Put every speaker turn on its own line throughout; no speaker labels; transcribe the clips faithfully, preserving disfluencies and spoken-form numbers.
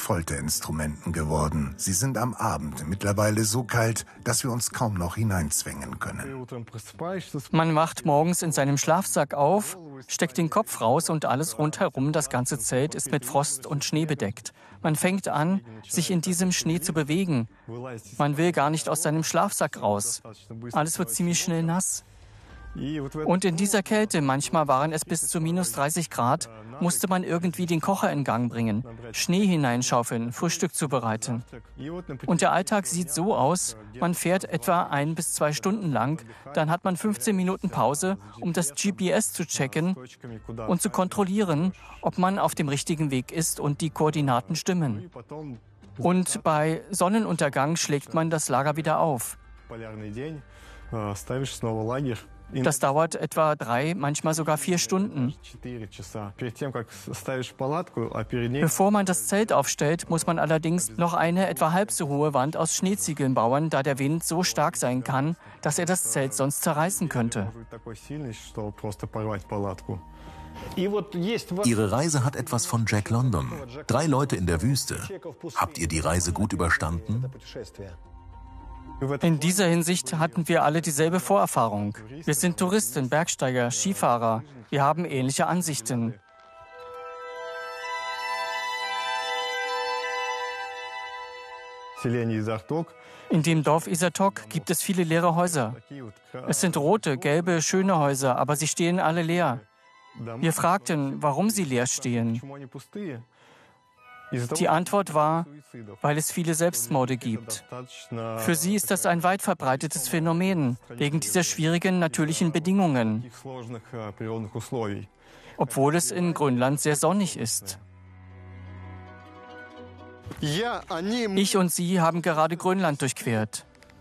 Folterinstrumenten geworden. Sie sind am Abend mittlerweile so kalt, dass wir uns kaum noch hineinzwängen können.
Man wacht morgens in seinem Schlafsack auf, steckt den Kopf raus und alles rundherum, das ganze Zelt, ist mit Frost und Schnee bedeckt. Man fängt an, sich in diesem Schnee zu bewegen. Man will gar nicht aus seinem Schlafsack raus. Alles wird ziemlich schnell nass. Und in dieser Kälte, manchmal waren es bis zu minus dreißig Grad, musste man irgendwie den Kocher in Gang bringen, Schnee hineinschaufeln, Frühstück zubereiten. Und der Alltag sieht so aus, man fährt etwa ein bis zwei Stunden lang, dann hat man fünfzehn Minuten Pause, um das G P S zu checken und zu kontrollieren, ob man auf dem richtigen Weg ist und die Koordinaten stimmen. Und bei Sonnenuntergang schlägt man das Lager wieder auf. Das dauert etwa drei, manchmal sogar vier Stunden. Bevor man das Zelt aufstellt, muss man allerdings noch eine etwa halb so hohe Wand aus Schneeziegeln bauen, da der Wind so stark sein kann, dass er das Zelt sonst zerreißen könnte.
Ihre Reise hat etwas von Jack London. Drei Leute in der Wüste. Habt ihr die Reise gut überstanden?
In dieser Hinsicht hatten wir alle dieselbe Vorerfahrung. Wir sind Touristen, Bergsteiger, Skifahrer. Wir haben ähnliche Ansichten. In dem Dorf Isatok gibt es viele leere Häuser. Es sind rote, gelbe, schöne Häuser, aber sie stehen alle leer. Wir fragten, warum sie leer stehen. Die Antwort war, weil es viele Selbstmorde gibt. Für sie ist das ein weit verbreitetes Phänomen, wegen dieser schwierigen natürlichen Bedingungen, obwohl es in Grönland sehr sonnig ist. Ich und sie haben gerade Grönland durchquert.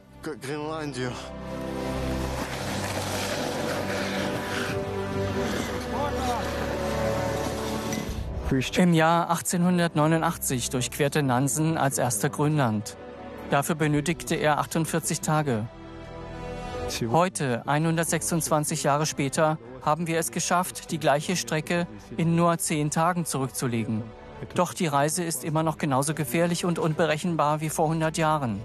Im Jahr achtzehnhundertneunundachtzig durchquerte Nansen als erster Grönland. Dafür benötigte er achtundvierzig Tage. Heute, hundertsechsundzwanzig Jahre später, haben wir es geschafft, die gleiche Strecke in nur zehn Tagen zurückzulegen. Doch die Reise ist immer noch genauso gefährlich und unberechenbar wie vor hundert Jahren.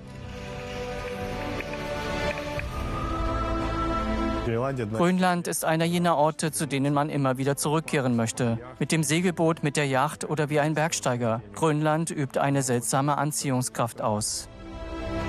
Grönland ist einer jener Orte, zu denen man immer wieder zurückkehren möchte. Mit dem Segelboot, mit der Yacht oder wie ein Bergsteiger. Grönland übt eine seltsame Anziehungskraft aus.